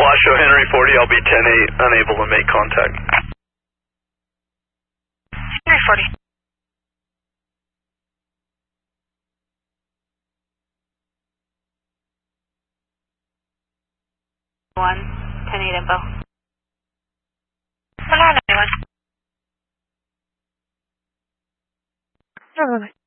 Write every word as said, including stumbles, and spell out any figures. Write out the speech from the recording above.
Washoe Henry forty, I'll be ten eight, unable to make contact. Henry forty. One, ten eight info. one nine one. No, no, no.